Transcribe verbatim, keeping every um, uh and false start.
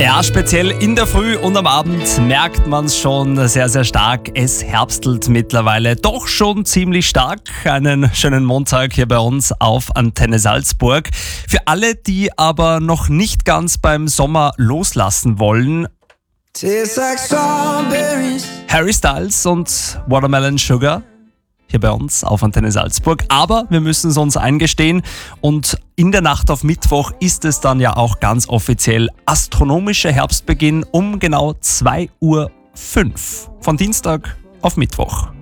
Ja, speziell in der Früh und am Abend merkt man es schon sehr, sehr stark. Es herbstelt mittlerweile doch schon ziemlich stark. Einen schönen Montag hier bei uns auf Antenne Salzburg. Für alle, die aber noch nicht ganz beim Sommer loslassen wollen, Harry Styles und Watermelon Sugar hier bei uns auf Antenne Salzburg. Aber wir müssen es uns eingestehen und in der Nacht auf Mittwoch ist es dann ja auch ganz offiziell astronomischer Herbstbeginn um genau zwei Uhr fünf von Dienstag auf Mittwoch.